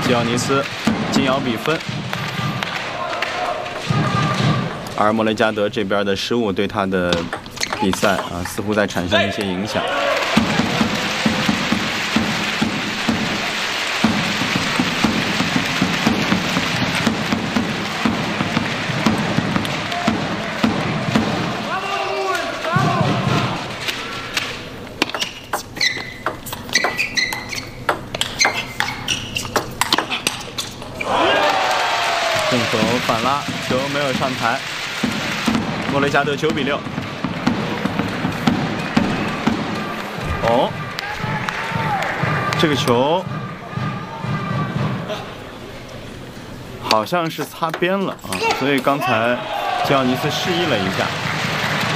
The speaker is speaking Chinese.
基奥尼斯紧咬比分。而莫雷加德这边的失误对他的比赛似乎在产生一些影响。正手反拉，球没有上台。莫雷加德9比6。哦，这个球好像是擦边了所以刚才基奥尼斯示意了一下。